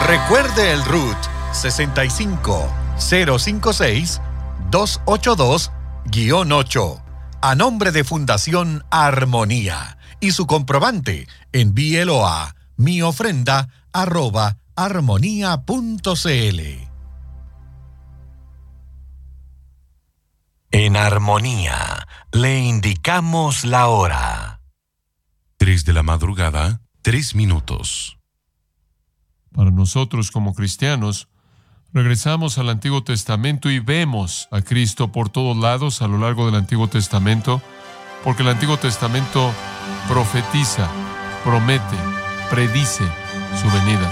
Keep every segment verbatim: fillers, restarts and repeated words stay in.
Recuerde el R U T sesenta y cinco cero cincuenta y seis doscientos ochenta y dos guión ocho a nombre de Fundación Armonía y su comprobante envíelo a miofrenda arroba armonía punto cl. En Armonía le indicamos la hora. Tres de la madrugada, tres minutos. Para nosotros como cristianos, regresamos al Antiguo Testamento y vemos a Cristo por todos lados a lo largo del Antiguo Testamento, porque el Antiguo Testamento profetiza, promete, predice su venida.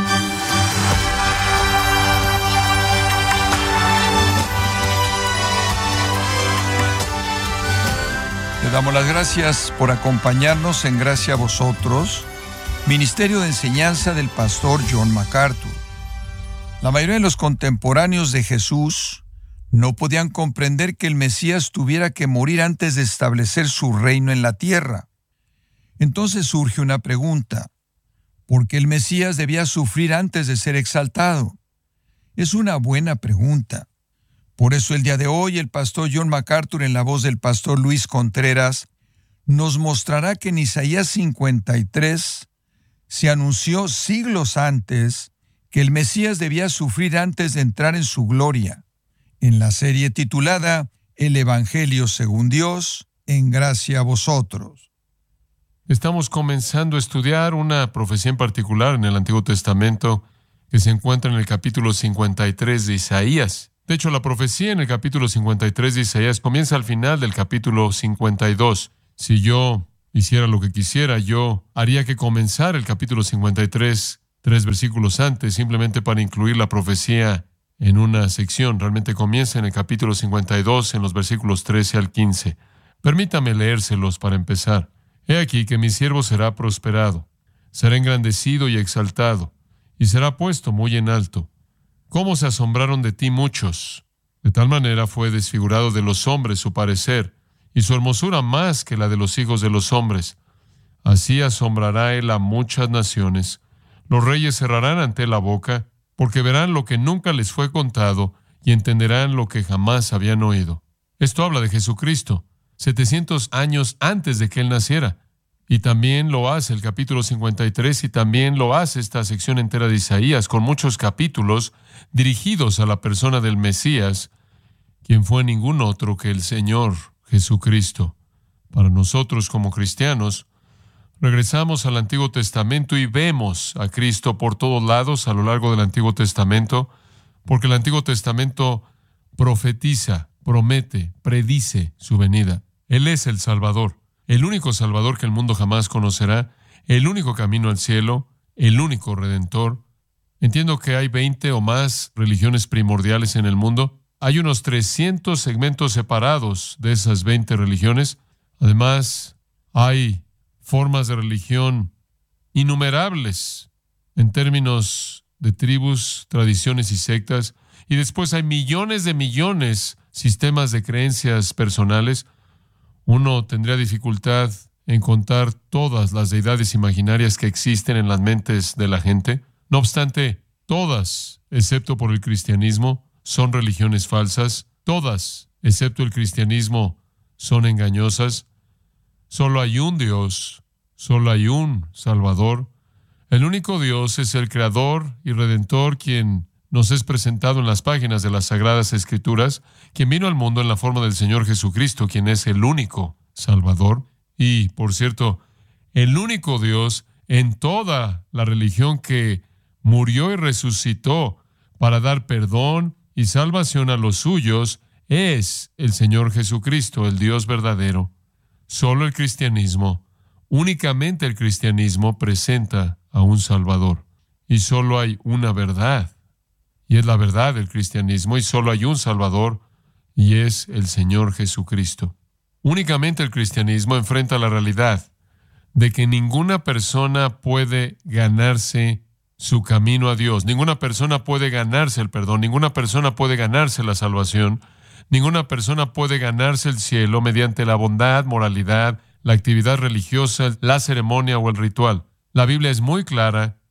Le damos las gracias por acompañarnos en Gracia a Vosotros, Ministerio de Enseñanza del Pastor John MacArthur. La mayoría de los contemporáneos de Jesús no podían comprender que el Mesías tuviera que morir antes de establecer su reino en la tierra. Entonces surge una pregunta: ¿por qué el Mesías debía sufrir antes de ser exaltado? Es una buena pregunta. Por eso el día de hoy el pastor John MacArthur, en la voz del pastor Luis Contreras, nos mostrará que en Isaías cincuenta y tres se anunció siglos antes que el Mesías debía sufrir antes de entrar en su gloria, en la serie titulada El Evangelio según Dios, en Gracia a Vosotros. Estamos comenzando a estudiar una profecía en particular en el Antiguo Testamento que se encuentra en el capítulo cincuenta y tres de Isaías. De hecho, la profecía en el capítulo cincuenta y tres de Isaías comienza al final del capítulo cincuenta y dos. Si yo hiciera lo que quisiera, yo haría que comenzara el capítulo cincuenta y tres, tres versículos antes, simplemente para incluir la profecía en una sección. Realmente comienza en el capítulo cincuenta y dos, en los versículos trece al quince. Permítame leérselos para empezar. He aquí que mi siervo será prosperado, será engrandecido y exaltado, y será puesto muy en alto. ¿Cómo se asombraron de ti muchos? De tal manera fue desfigurado de los hombres su parecer, y su hermosura más que la de los hijos de los hombres. Así asombrará él a muchas naciones. Los reyes cerrarán ante él la boca, porque verán lo que nunca les fue contado, y entenderán lo que jamás habían oído. Esto habla de Jesucristo, setecientos años antes de que él naciera. Y también lo hace el capítulo cincuenta y tres, y también lo hace esta sección entera de Isaías, con muchos capítulos dirigidos a la persona del Mesías, quien fue ningún otro que el Señor Jesucristo. Para nosotros como cristianos, regresamos al Antiguo Testamento y vemos a Cristo por todos lados a lo largo del Antiguo Testamento, porque el Antiguo Testamento profetiza, promete, predice su venida. Él es el Salvador, el único Salvador que el mundo jamás conocerá, el único camino al cielo, el único Redentor. Entiendo que hay veinte o más religiones primordiales en el mundo. Hay unos trescientos segmentos separados de esas veinte religiones. Además, hay formas de religión innumerables en términos de tribus, tradiciones y sectas. Y después hay millones de millones sistemas de creencias personales. Uno tendría dificultad en contar todas las deidades imaginarias que existen en las mentes de la gente. No obstante, todas, excepto por el cristianismo, son religiones falsas. Todas, excepto el cristianismo, son engañosas. Solo hay un Dios, solo hay un Salvador. El único Dios es el Creador y Redentor, quien nos es presentado en las páginas de las Sagradas Escrituras, quien vino al mundo en la forma del Señor Jesucristo, quien es el único Salvador. Y, por cierto, el único Dios en toda la religión que murió y resucitó para dar perdón y salvación a los suyos es el Señor Jesucristo, el Dios verdadero. Solo el cristianismo, únicamente el cristianismo presenta a un Salvador. Y solo hay una verdad, y es la verdad del cristianismo, y solo hay un Salvador, y es el Señor Jesucristo. Únicamente el cristianismo enfrenta la realidad de que ninguna persona puede ganarse su camino a Dios. Ninguna persona puede ganarse el perdón. Ninguna persona puede ganarse la salvación. Ninguna persona puede ganarse el cielo mediante la bondad, moralidad, la actividad religiosa, la ceremonia o el ritual. La Biblia es muy clara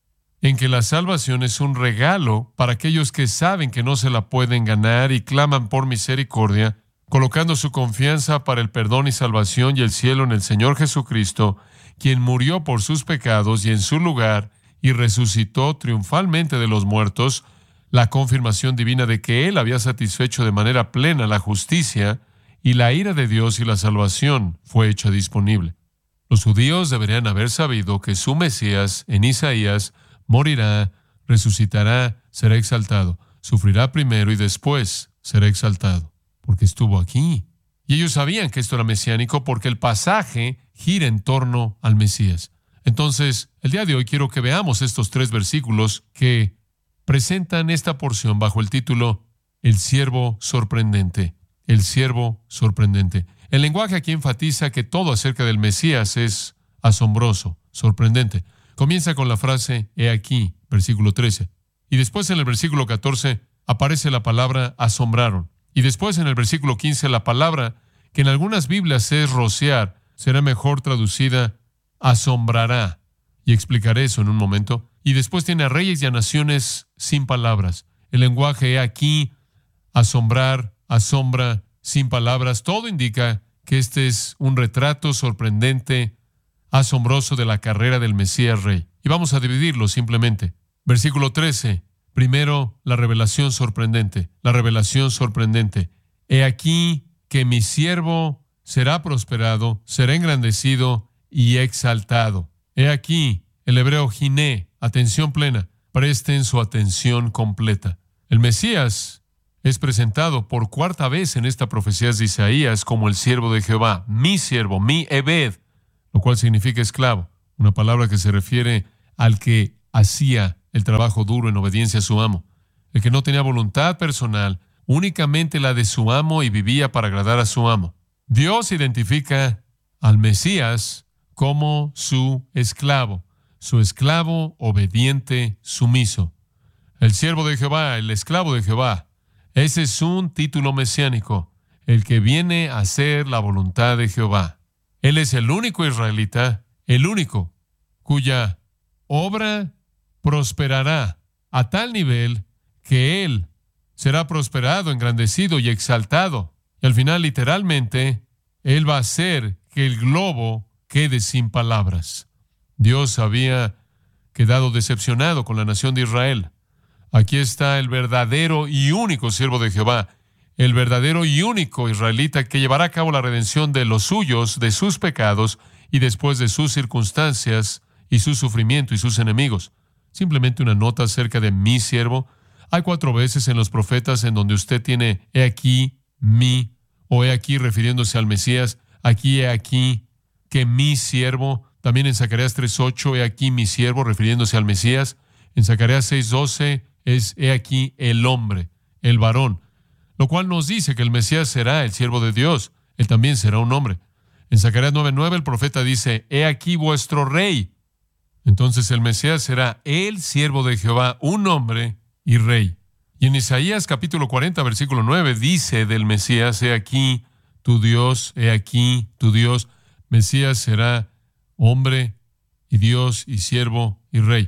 en que la salvación es un regalo para aquellos que saben que no se la pueden ganar y claman por misericordia, colocando su confianza para el perdón y salvación y el cielo en el Señor Jesucristo, quien murió por sus pecados y en su lugar y resucitó triunfalmente de los muertos, la confirmación divina de que Él había satisfecho de manera plena la justicia y la ira de Dios y la salvación fue hecha disponible. Los judíos deberían haber sabido que su Mesías, en Isaías, morirá, resucitará, será exaltado, sufrirá primero y después será exaltado, porque estuvo aquí. Y ellos sabían que esto era mesiánico porque el pasaje gira en torno al Mesías. Entonces, el día de hoy quiero que veamos estos tres versículos que presentan esta porción bajo el título El siervo sorprendente. El siervo sorprendente. El lenguaje aquí enfatiza que todo acerca del Mesías es asombroso, sorprendente. Comienza con la frase, he aquí, versículo trece. Y después en el versículo catorce aparece la palabra asombraron. Y después en el versículo quince la palabra, que en algunas Biblias es rociar, será mejor traducida asombrará. Y explicaré eso en un momento. Y después tiene a reyes y a naciones sin palabras. El lenguaje he aquí, asombrar, asombra, sin palabras. Todo indica que este es un retrato sorprendente, asombroso de la carrera del Mesías Rey. Y vamos a dividirlo simplemente. Versículo trece. Primero, la revelación sorprendente. La revelación sorprendente. He aquí que mi siervo será prosperado, será engrandecido y exaltado. He aquí, el hebreo giné, atención plena. Presten su atención completa. El Mesías es presentado por cuarta vez en esta profecía de Isaías como el siervo de Jehová, mi siervo, mi Ebed, lo cual significa esclavo, una palabra que se refiere al que hacía el trabajo duro en obediencia a su amo, el que no tenía voluntad personal, únicamente la de su amo y vivía para agradar a su amo. Dios identifica al Mesías como su esclavo, su esclavo obediente, sumiso. El siervo de Jehová, el esclavo de Jehová. Ese es un título mesiánico, el que viene a hacer la voluntad de Jehová. Él es el único israelita, el único, cuya obra prosperará a tal nivel que él será prosperado, engrandecido y exaltado. Y al final, literalmente, él va a hacer que el globo quede sin palabras. Dios había quedado decepcionado con la nación de Israel. Aquí está el verdadero y único siervo de Jehová, el verdadero y único israelita que llevará a cabo la redención de los suyos, de sus pecados y después de sus circunstancias y su sufrimiento y sus enemigos. Simplemente una nota acerca de mi siervo. Hay cuatro veces en los profetas en donde usted tiene he aquí, mi, o he aquí refiriéndose al Mesías, aquí he aquí, que mi siervo. También en Zacarías tres ocho, he aquí mi siervo, refiriéndose al Mesías. En Zacarías seis doce es he aquí el hombre, el varón, lo cual nos dice que el Mesías será el siervo de Dios. Él también será un hombre. En Zacarías nueve nueve el profeta dice, he aquí vuestro rey. Entonces el Mesías será el siervo de Jehová, un hombre y rey. Y en Isaías capítulo cuarenta, versículo nueve, dice del Mesías, he aquí tu Dios, he aquí tu Dios. Mesías será hombre y Dios y siervo y rey.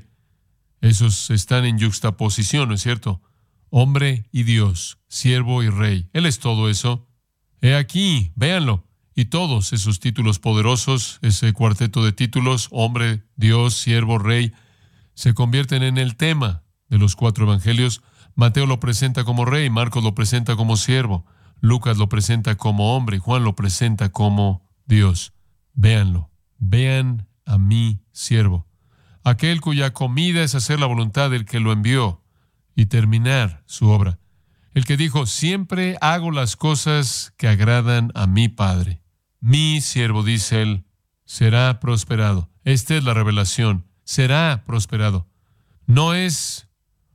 Esos están en yuxtaposición, ¿no es cierto? Hombre y Dios, siervo y rey. Él es todo eso. He aquí, véanlo. Y todos esos títulos poderosos, ese cuarteto de títulos, hombre, Dios, siervo, rey, se convierten en el tema de los cuatro evangelios. Mateo lo presenta como rey, Marcos lo presenta como siervo, Lucas lo presenta como hombre y Juan lo presenta como Dios. Véanlo. Vean a mi siervo, aquel cuya comida es hacer la voluntad del que lo envió y terminar su obra. El que dijo, siempre hago las cosas que agradan a mi Padre. Mi siervo, dice él, será prosperado. Esta es la revelación. Será prosperado. No es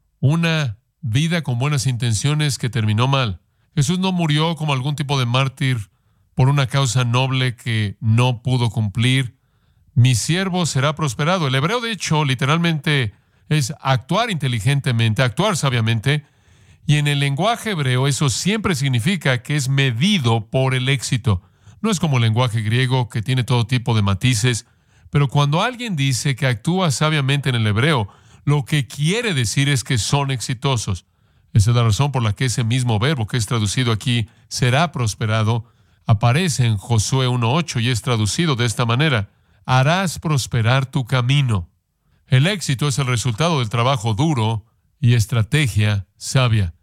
una vida con buenas intenciones que terminó mal. Jesús no murió como algún tipo de mártir por una causa noble que no pudo cumplir. Mi siervo será prosperado. El hebreo, de hecho, literalmente es actuar inteligentemente, actuar sabiamente. Y en el lenguaje hebreo eso siempre significa que es medido por el éxito. No es como el lenguaje griego que tiene todo tipo de matices, pero cuando alguien dice que actúa sabiamente en el hebreo, lo que quiere decir es que son exitosos. Esa es la razón por la que ese mismo verbo que es traducido aquí, será prosperado, aparece en Josué uno ocho y es traducido de esta manera: harás prosperar tu camino. El éxito es el resultado del trabajo duro y estrategia sabia.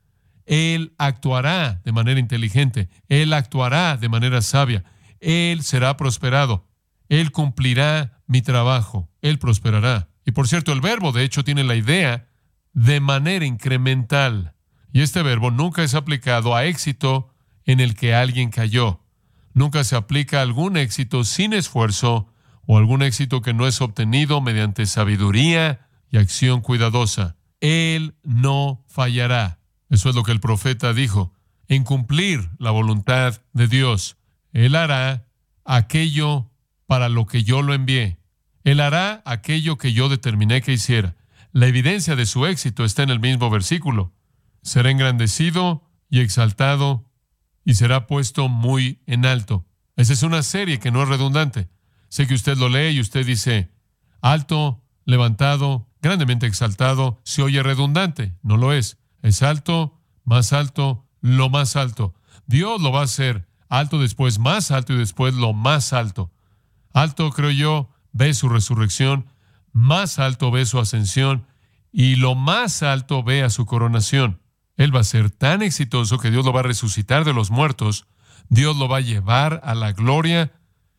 Él actuará de manera inteligente. Él actuará de manera sabia. Él será prosperado. Él cumplirá mi trabajo. Él prosperará. Y por cierto, el verbo de hecho tiene la idea de manera incremental. Y este verbo nunca es aplicado a éxito en el que alguien cayó. Nunca se aplica a algún éxito sin esfuerzo o algún éxito que no es obtenido mediante sabiduría y acción cuidadosa. Él no fallará. Eso es lo que el profeta dijo. En cumplir la voluntad de Dios, Él hará aquello para lo que yo lo envié. Él hará aquello que yo determiné que hiciera. La evidencia de su éxito está en el mismo versículo. Será engrandecido y exaltado y será puesto muy en alto. Esa es una serie que no es redundante. Sé que usted lo lee y usted dice, alto, levantado, grandemente exaltado, se oye redundante. No lo es. Es alto, más alto, lo más alto. Dios lo va a hacer alto, después más alto y después lo más alto. Alto, creo yo, ve su resurrección, más alto ve su ascensión y lo más alto ve a su coronación. Él va a ser tan exitoso que Dios lo va a resucitar de los muertos, Dios lo va a llevar a la gloria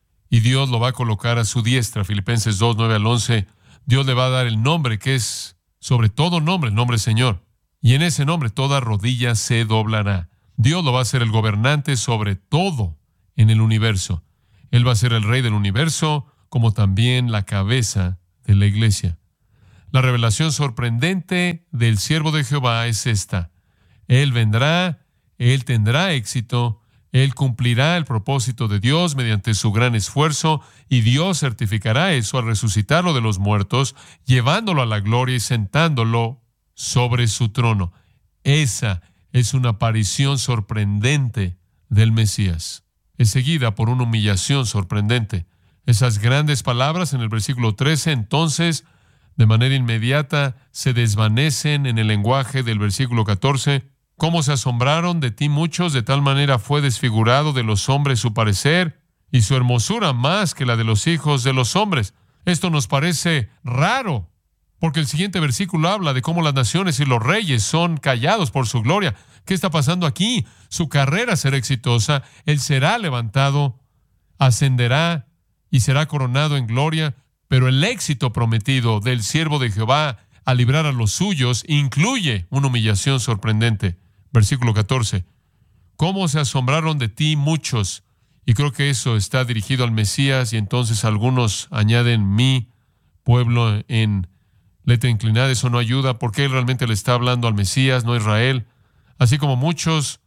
y Dios lo va a colocar a su diestra. Filipenses dos, nueve al once, Dios le va a dar el nombre que es sobre todo nombre, el nombre Señor. Y en ese nombre toda rodilla se doblará. Dios lo va a hacer el gobernante sobre todo en el universo. Él va a ser el rey del universo, como también la cabeza de la iglesia. La revelación sorprendente del siervo de Jehová es esta: Él vendrá, Él tendrá éxito, Él cumplirá el propósito de Dios mediante su gran esfuerzo, y Dios certificará eso al resucitarlo de los muertos, llevándolo a la gloria y sentándolo sobre su trono. Esa es una aparición sorprendente del Mesías. Es seguida por una humillación sorprendente. Esas grandes palabras en el versículo trece, entonces, de manera inmediata, se desvanecen en el lenguaje del versículo catorce. Cómo se asombraron de ti muchos, de tal manera fue desfigurado de los hombres su parecer, y su hermosura más que la de los hijos de los hombres. Esto nos parece raro, porque el siguiente versículo habla de cómo las naciones y los reyes son callados por su gloria. ¿Qué está pasando aquí? Su carrera será exitosa, él será levantado, ascenderá y será coronado en gloria, pero el éxito prometido del siervo de Jehová a librar a los suyos incluye una humillación sorprendente. Versículo catorce. ¿Cómo se asombraron de ti muchos? Y creo que eso está dirigido al Mesías, y entonces algunos añaden mi pueblo en letra inclinada. Eso no ayuda, porque él realmente le está hablando al Mesías, no a Israel. Así como muchos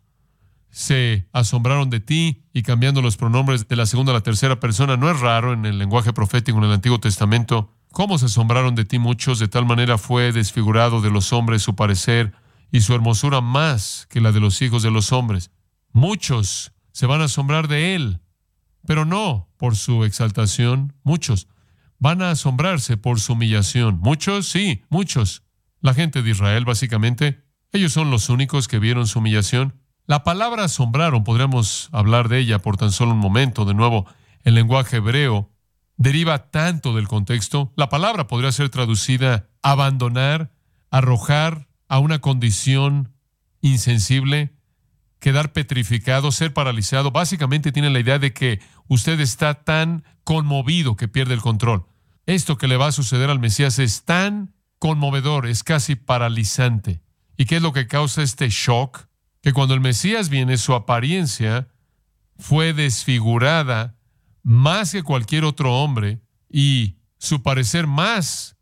se asombraron de ti, y cambiando los pronombres de la segunda a la tercera persona, no es raro en el lenguaje profético en el Antiguo Testamento. ¿Cómo se asombraron de ti muchos? De tal manera fue desfigurado de los hombres su parecer, y su hermosura más que la de los hijos de los hombres. Muchos se van a asombrar de él, pero no por su exaltación. Muchos van a asombrarse por su humillación. Muchos, sí, muchos. La gente de Israel, básicamente, ellos son los únicos que vieron su humillación. La palabra asombraron, podríamos hablar de ella por tan solo un momento. De nuevo, el lenguaje hebreo deriva tanto del contexto. La palabra podría ser traducida abandonar, arrojar a una condición insensible, quedar petrificado, ser paralizado. Básicamente tiene la idea de que usted está tan conmovido que pierde el control. Esto que le va a suceder al Mesías es tan conmovedor, es casi paralizante. ¿Y qué es lo que causa este shock? Que cuando el Mesías viene, su apariencia fue desfigurada más que cualquier otro hombre, y su parecer más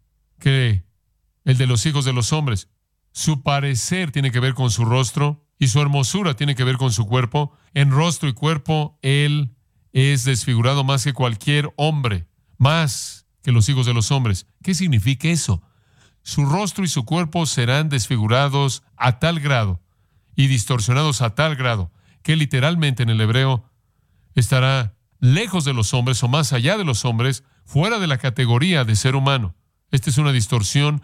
que el de los hijos de los hombres. Su parecer tiene que ver con su rostro, y su hermosura tiene que ver con su cuerpo. En rostro y cuerpo, él es desfigurado más que cualquier hombre, más que los hijos de los hombres. ¿Qué significa eso? Su rostro y su cuerpo serán desfigurados a tal grado y distorsionados a tal grado que literalmente en el hebreo estará lejos de los hombres o más allá de los hombres, fuera de la categoría de ser humano. Esta es una distorsión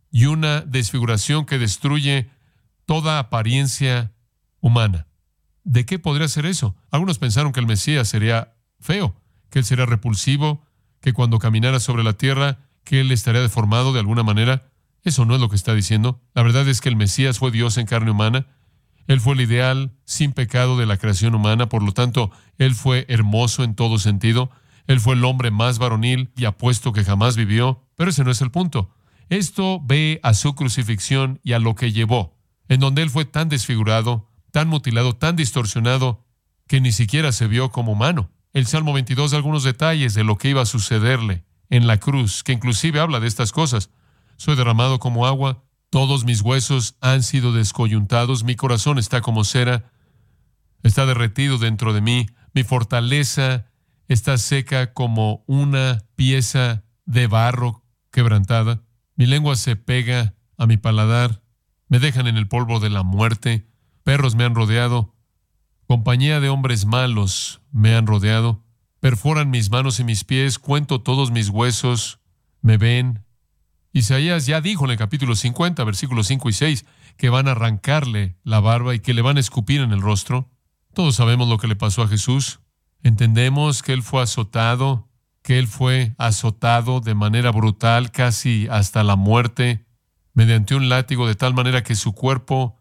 y una desfiguración que destruye toda apariencia humana. ¿De qué podría ser eso? Algunos pensaron que el Mesías sería feo, que él sería repulsivo, que cuando caminara sobre la tierra, que él estaría deformado de alguna manera. Eso no es lo que está diciendo. La verdad es que el Mesías fue Dios en carne humana. Él fue el ideal sin pecado de la creación humana, por lo tanto, él fue hermoso en todo sentido. Él fue el hombre más varonil y apuesto que jamás vivió, pero ese no es el punto. Esto ve a su crucifixión y a lo que llevó, en donde él fue tan desfigurado, tan mutilado, tan distorsionado, que ni siquiera se vio como humano. El Salmo veintidós da algunos detalles de lo que iba a sucederle en la cruz, que inclusive habla de estas cosas. Soy derramado como agua, todos mis huesos han sido descoyuntados, mi corazón está como cera, está derretido dentro de mí, mi fortaleza está seca como una pieza de barro quebrantada. Mi lengua se pega a mi paladar, me dejan en el polvo de la muerte, perros me han rodeado, compañía de hombres malos me han rodeado, perforan mis manos y mis pies, cuento todos mis huesos, me ven. Isaías ya dijo en el capítulo cincuenta, versículos cinco y seis, que van a arrancarle la barba y que le van a escupir en el rostro. Todos sabemos lo que le pasó a Jesús. Entendemos que él fue azotado, que él fue azotado de manera brutal, casi hasta la muerte, mediante un látigo, de tal manera que su cuerpo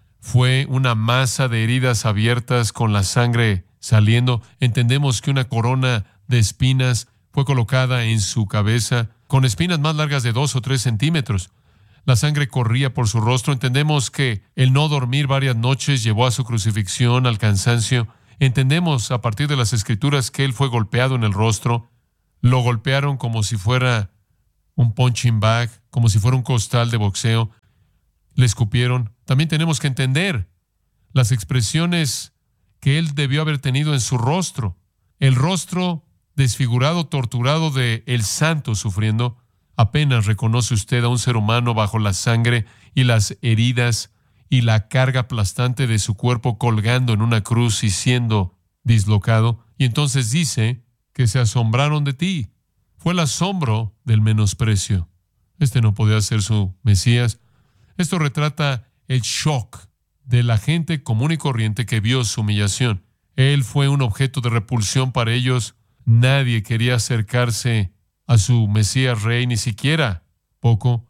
fue una masa de heridas abiertas con la sangre saliendo. Entendemos que una corona de espinas fue colocada en su cabeza, con espinas más largas de dos o tres centímetros. La sangre corría por su rostro. Entendemos que el no dormir varias noches llevó a su crucifixión, al cansancio. Entendemos a partir de las Escrituras que él fue golpeado en el rostro. Lo golpearon como si fuera un punching bag, como si fuera un costal de boxeo. Le escupieron. También tenemos que entender las expresiones que él debió haber tenido en su rostro. El rostro desfigurado, torturado de el santo sufriendo. Apenas reconoce usted a un ser humano bajo la sangre y las heridas y la carga aplastante de su cuerpo colgando en una cruz y siendo dislocado. Y entonces dice que se asombraron de ti. Fue el asombro del menosprecio. Este no podía ser su Mesías. Esto retrata el shock de la gente común y corriente que vio su humillación. Él fue un objeto de repulsión para ellos. Nadie quería acercarse a su Mesías Rey, ni siquiera poco.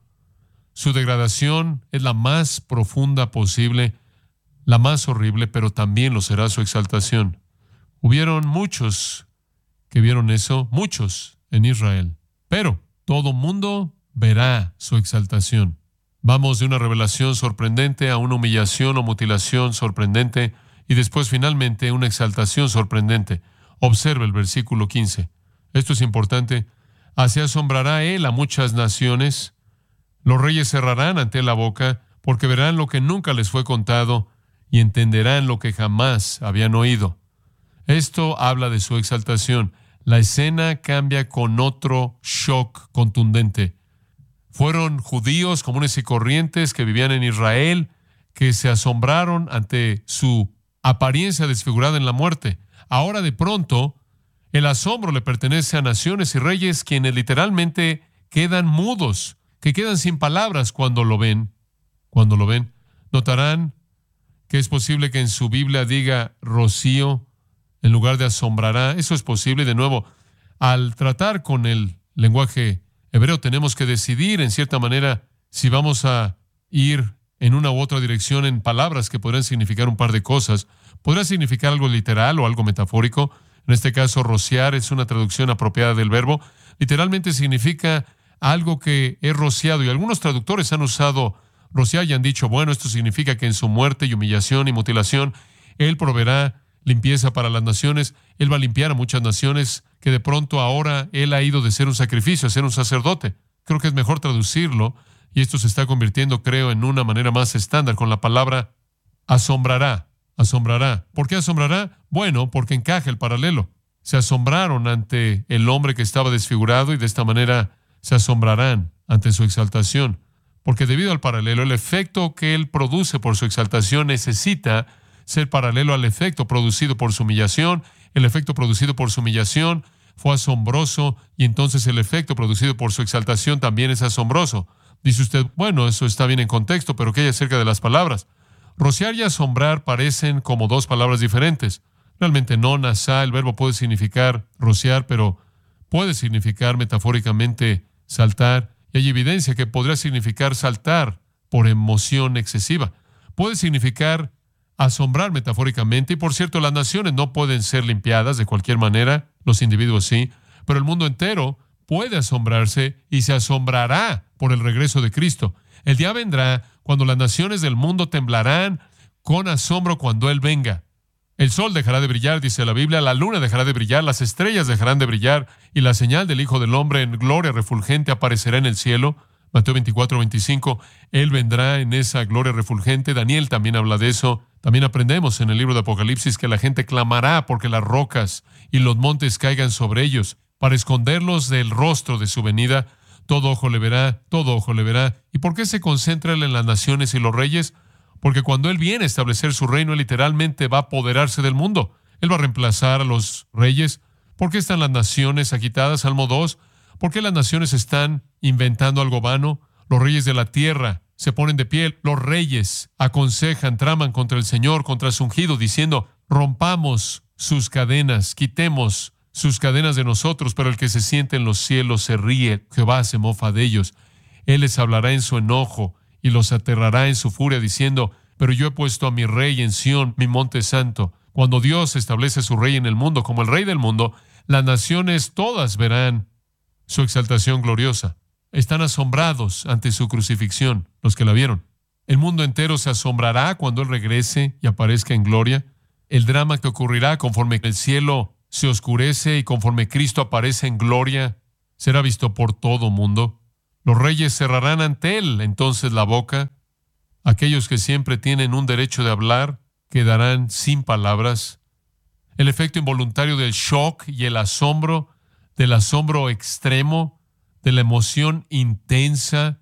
Su degradación es la más profunda posible, la más horrible, pero también lo será su exaltación. Hubieron muchos que vieron eso, muchos en Israel, pero todo mundo verá su exaltación. Vamos de una revelación sorprendente a una humillación o mutilación sorprendente y después finalmente una exaltación sorprendente. Observe el versículo quince. Esto es importante. Así asombrará él a muchas naciones. Los reyes cerrarán ante él la boca, porque verán lo que nunca les fue contado y entenderán lo que jamás habían oído. Esto habla de su exaltación. La escena cambia con otro shock contundente. Fueron judíos comunes y corrientes que vivían en Israel, que se asombraron ante su apariencia desfigurada en la muerte. Ahora de pronto, el asombro le pertenece a naciones y reyes quienes literalmente quedan mudos, que quedan sin palabras cuando lo ven. Cuando lo ven, notarán que es posible que en su Biblia diga rocío en lugar de asombrará. Eso es posible. De nuevo, al tratar con el lenguaje hebreo, tenemos que decidir en cierta manera si vamos a ir en una u otra dirección en palabras que podrían significar un par de cosas. Podrá significar algo literal o algo metafórico. En este caso, rociar es una traducción apropiada del verbo. Literalmente significa algo que es rociado, y algunos traductores han usado rociar y han dicho, bueno, esto significa que en su muerte y humillación y mutilación, Él proveerá limpieza para las naciones. Él va a limpiar a muchas naciones que de pronto ahora Él ha ido de ser un sacrificio a ser un sacerdote. Creo que es mejor traducirlo, y esto se está convirtiendo, creo, en una manera más estándar con la palabra asombrará. Asombrará. ¿Por qué asombrará? Bueno, porque encaja el paralelo. Se asombraron ante el hombre que estaba desfigurado y de esta manera se asombrarán ante su exaltación. Porque debido al paralelo, el efecto que él produce por su exaltación necesita ser paralelo al efecto producido por su humillación. El efecto producido por su humillación fue asombroso y entonces el efecto producido por su exaltación también es asombroso. Dice usted, bueno, eso está bien en contexto, pero ¿qué hay acerca de las palabras? Rociar y asombrar parecen como dos palabras diferentes. Realmente no, nasá, el verbo puede significar rociar, pero puede significar metafóricamente saltar. Y hay evidencia que podría significar saltar por emoción excesiva. Puede significar asombrar metafóricamente. Y por cierto, las naciones no pueden ser limpiadas de cualquier manera, los individuos sí, pero el mundo entero puede asombrarse y se asombrará por el regreso de Cristo. El día vendrá cuando las naciones del mundo temblarán con asombro cuando Él venga. El sol dejará de brillar, dice la Biblia, la luna dejará de brillar, las estrellas dejarán de brillar, y la señal del Hijo del Hombre en gloria refulgente aparecerá en el cielo. Mateo veinticuatro, veinticinco, Él vendrá en esa gloria refulgente. Daniel también habla de eso. También aprendemos en el libro de Apocalipsis que la gente clamará porque las rocas y los montes caigan sobre ellos, para esconderlos del rostro de su venida. Todo ojo le verá, todo ojo le verá. ¿Y por qué se concentra Él en las naciones y los reyes? Porque cuando Él viene a establecer su reino, Él literalmente va a apoderarse del mundo. Él va a reemplazar a los reyes. ¿Por qué están las naciones agitadas? Salmo dos. ¿Por qué las naciones están inventando algo vano? Los reyes de la tierra se ponen de pie. Los reyes aconsejan, traman contra el Señor, contra su ungido, diciendo, rompamos sus cadenas, quitemos sus cadenas de nosotros. Pero el que se siente en los cielos se ríe, Jehová se mofa de ellos. Él les hablará en su enojo y los aterrará en su furia, diciendo, pero yo he puesto a mi rey en Sión, mi monte santo. Cuando Dios establece su rey en el mundo, como el rey del mundo, las naciones todas verán su exaltación gloriosa. Están asombrados ante su crucifixión, los que la vieron. El mundo entero se asombrará cuando Él regrese y aparezca en gloria. El drama que ocurrirá conforme el cielo se oscurece y conforme Cristo aparece en gloria, será visto por todo mundo. Los reyes cerrarán ante Él entonces la boca. Aquellos que siempre tienen un derecho de hablar quedarán sin palabras. El efecto involuntario del shock y el asombro, del asombro extremo, de la emoción intensa,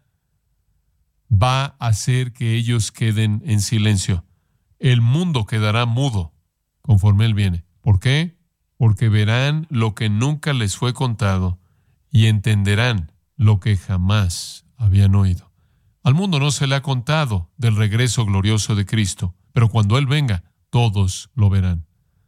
va a hacer que ellos queden en silencio. El mundo quedará mudo conforme Él viene. ¿Por qué? Porque verán lo que nunca les fue contado y entenderán lo que jamás habían oído. Al mundo no se le ha contado del regreso glorioso de Cristo, pero cuando Él venga, todos lo verán,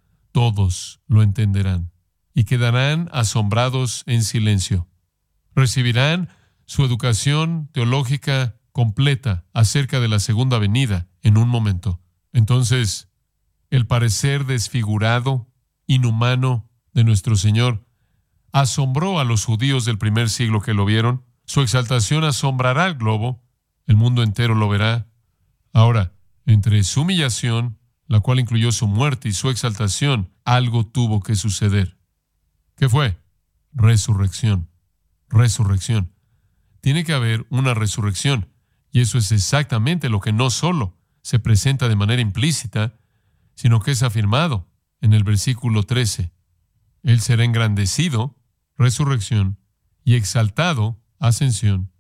todos lo entenderán y quedarán asombrados en silencio. Recibirán su educación teológica completa acerca de la segunda venida en un momento. Entonces, el parecer desfigurado, inhumano de nuestro Señor asombró a los judíos del primer siglo que lo vieron. Su exaltación asombrará al globo. El mundo entero lo verá. Ahora, entre su humillación, la cual incluyó su muerte, y su exaltación, algo tuvo que suceder. ¿Qué fue? Resurrección. Resurrección. Tiene que haber una resurrección. Y eso es exactamente lo que no solo se presenta de manera implícita, sino que es afirmado en el versículo trece. Él será engrandecido, resurrección, y exaltado, ascensión,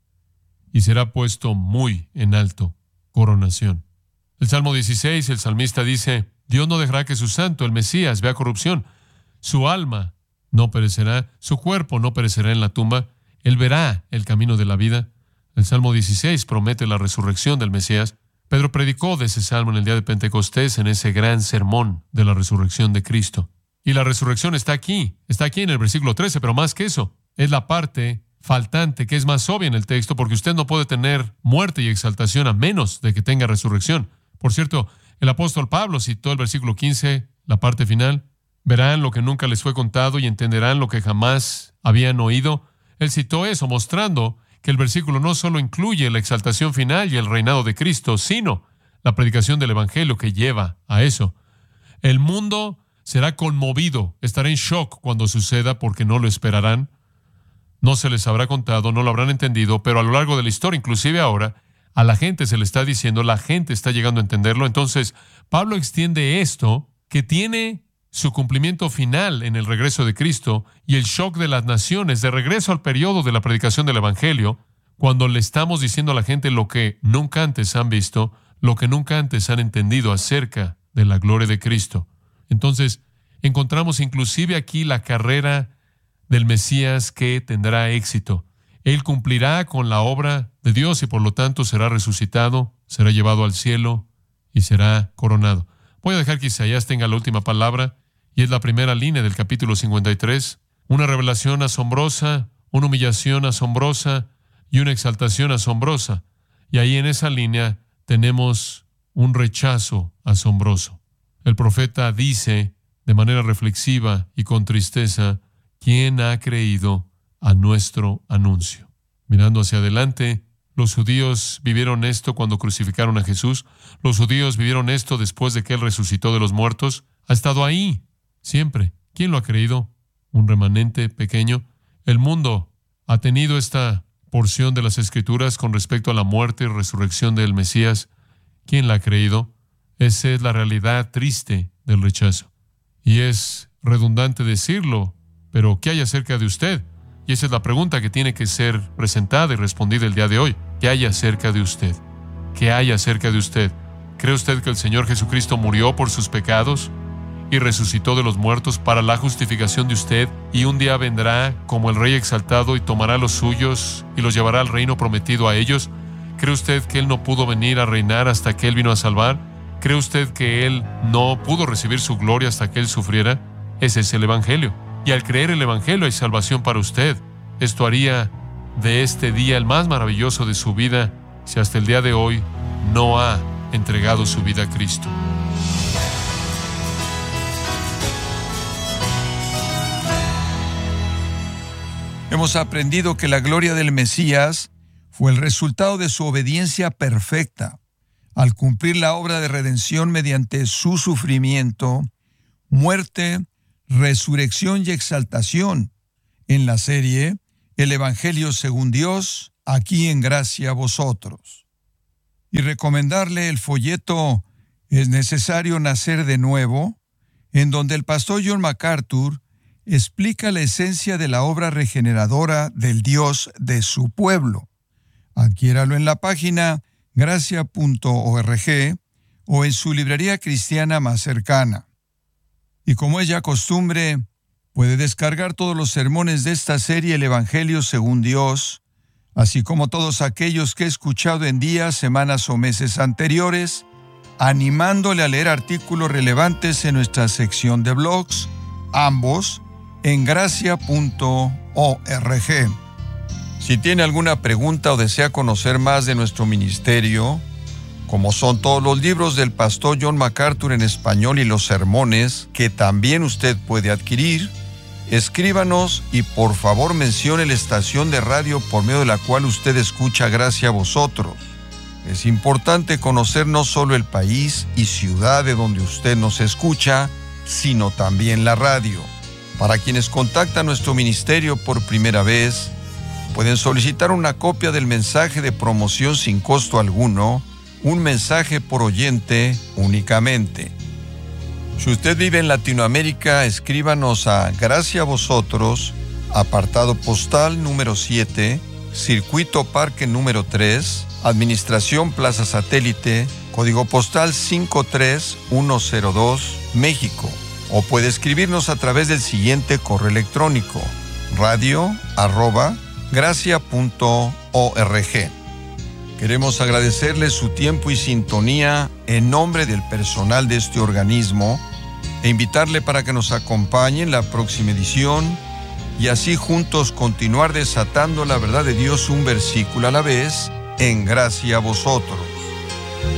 y será puesto muy en alto, coronación. El Salmo dieciséis, el salmista dice, Dios no dejará que su santo, el Mesías, vea corrupción. Su alma no perecerá, su cuerpo no perecerá en la tumba. Él verá el camino de la vida. El Salmo dieciséis promete la resurrección del Mesías. Pedro predicó de ese salmo en el día de Pentecostés, en ese gran sermón de la resurrección de Cristo. Y la resurrección está aquí, está aquí en el versículo trece, pero más que eso, es la parte faltante que es más obvia en el texto, porque usted no puede tener muerte y exaltación a menos de que tenga resurrección. Por cierto, el apóstol Pablo citó el versículo quince, la parte final. Verán lo que nunca les fue contado y entenderán lo que jamás habían oído. Él citó eso, mostrando que el versículo no solo incluye la exaltación final y el reinado de Cristo, sino la predicación del evangelio que lleva a eso. El mundo será conmovido, estará en shock cuando suceda porque no lo esperarán. No se les habrá contado, no lo habrán entendido, pero a lo largo de la historia, inclusive ahora, a la gente se le está diciendo, la gente está llegando a entenderlo. Entonces, Pablo extiende esto que tiene su cumplimiento final en el regreso de Cristo y el shock de las naciones de regreso al periodo de la predicación del evangelio, cuando le estamos diciendo a la gente lo que nunca antes han visto, lo que nunca antes han entendido acerca de la gloria de Cristo. Entonces, encontramos inclusive aquí la carrera del Mesías que tendrá éxito. Él cumplirá con la obra de Dios y por lo tanto será resucitado, será llevado al cielo y será coronado. Voy a dejar que Isaías tenga la última palabra y es la primera línea del capítulo cincuenta y tres. Una revelación asombrosa, una humillación asombrosa y una exaltación asombrosa. Y ahí en esa línea tenemos un rechazo asombroso. El profeta dice de manera reflexiva y con tristeza, ¿quién ha creído a nuestro anuncio? Mirando hacia adelante, los judíos vivieron esto cuando crucificaron a Jesús. Los judíos vivieron esto después de que Él resucitó de los muertos. Ha estado ahí, siempre. ¿Quién lo ha creído? Un remanente pequeño. El mundo ha tenido esta porción de las Escrituras con respecto a la muerte y resurrección del Mesías. ¿Quién la ha creído? Esa es la realidad triste del rechazo. Y es redundante decirlo, pero ¿qué hay acerca de usted? Y esa es la pregunta que tiene que ser presentada y respondida el día de hoy. ¿Qué hay acerca de usted? ¿Qué hay acerca de usted? ¿Cree usted que el Señor Jesucristo murió por sus pecados y resucitó de los muertos para la justificación de usted, y un día vendrá como el Rey exaltado y tomará los suyos y los llevará al reino prometido a ellos? ¿Cree usted que Él no pudo venir a reinar hasta que Él vino a salvar? ¿Cree usted que Él no pudo recibir su gloria hasta que Él sufriera? Ese es el Evangelio. Y al creer el Evangelio hay salvación para usted. Esto haría de este día el más maravilloso de su vida si hasta el día de hoy no ha entregado su vida a Cristo. Hemos aprendido que la gloria del Mesías fue el resultado de su obediencia perfecta, al cumplir la obra de redención mediante su sufrimiento, muerte, resurrección y exaltación, en la serie El Evangelio según Dios, aquí en Gracia a Vosotros. Y recomendarle el folleto Es necesario nacer de nuevo, en donde el pastor John MacArthur explica la esencia de la obra regeneradora del Dios de su pueblo. Adquiéralo en la página gracia punto org o en su librería cristiana más cercana. Y como es ya costumbre, puede descargar todos los sermones de esta serie El Evangelio según Dios, así como todos aquellos que he escuchado en días, semanas o meses anteriores, animándole a leer artículos relevantes en nuestra sección de blogs, ambos en gracia punto org. Si tiene alguna pregunta o desea conocer más de nuestro ministerio, como son todos los libros del pastor John MacArthur en español y los sermones que también usted puede adquirir, escríbanos y por favor mencione la estación de radio por medio de la cual usted escucha Gracia a Vosotros. Es importante conocer no solo el país y ciudad de donde usted nos escucha, sino también la radio. Para quienes contactan nuestro ministerio por primera vez, pueden solicitar una copia del mensaje de promoción sin costo alguno, un mensaje por oyente únicamente. Si usted vive en Latinoamérica, escríbanos a Gracia a Vosotros, apartado postal número siete, Circuito Parque número tres, Administración Plaza Satélite, código postal cinco tres uno cero dos, México. O puede escribirnos a través del siguiente correo electrónico, radio arroba gracia punto org. Queremos agradecerle su tiempo y sintonía en nombre del personal de este organismo e invitarle para que nos acompañe en la próxima edición y así juntos continuar desatando la verdad de Dios un versículo a la vez en Gracia a Vosotros.